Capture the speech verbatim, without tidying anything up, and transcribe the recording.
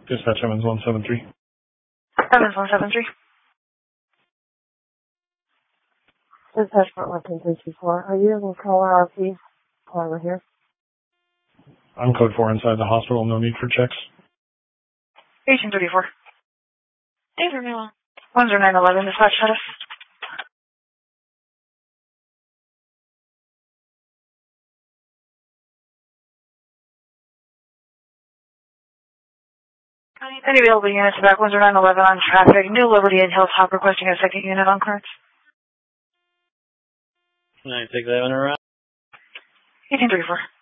Dispatch Evans one seven three. Evans one seven three. Dispatch Fort one three two four. Are you able to call R F P while we're here? I'm code four inside the hospital. No need for checks. eighteen thirty-four. David Miller. one zero nine eleven. Dispatch status. Any available units back one zero nine eleven on traffic. New Liberty and Hilltop requesting a second unit on cards. nine six seven around. eighteen thirty-four.